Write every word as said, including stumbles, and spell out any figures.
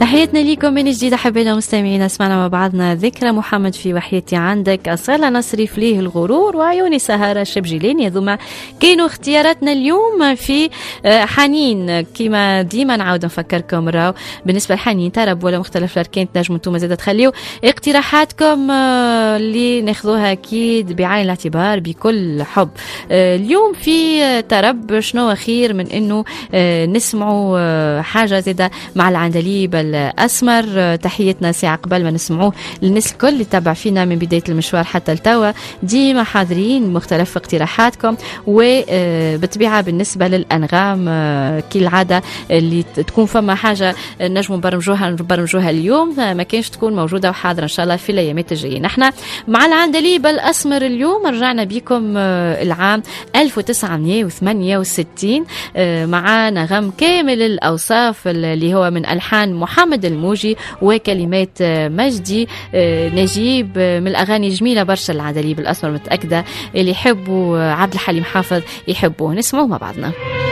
تحياتنا ليكم من جديد أحبائنا مستمعينا. سمعنا مع بعضنا ذكرى محمد في وحياتي عندك، أصالة نصري فليه الغرور، وعيوني سهارة شبجيلين. هذوما كانوا اختياراتنا اليوم في حنين. كما ديما نعاود نفكركم راو بالنسبة لحنين ترب ولا مختلف الأركان تنجموا انتم زادة تخليوا اقتراحاتكم اللي ناخذوها أكيد بعين الاعتبار بكل حب. اليوم في ترب شنو خير من إنه نسمعوا حاجة زادة مع العندليب الأسمر. تحياتنا ساعة قبل ما نسمعوه للناس الكل اللي تابع فينا من بداية المشوار حتى التوا، ديما حاضرين مختلف اقتراحاتكم. وبطبيعة بالنسبة للأنغام كالعادة اللي تكون فما حاجة نجم نبرمجوها نبرمجوها اليوم ما كانش تكون موجودة وحاضرة إن شاء الله في الأيامات الجاية. نحن مع العندليب الأسمر اليوم رجعنا بكم العام ألف وتسعمائة وثمانية وستين مع نغم كامل الأوصاف اللي هو من ألحان محمد الموجي وكلمات مجدي نجيب. من الأغاني جميلة برشا العندليب الأسمر، متأكدة اللي يحبوا عبد الحليم حافظ يحبوه. نسمعوه مع بعضنا.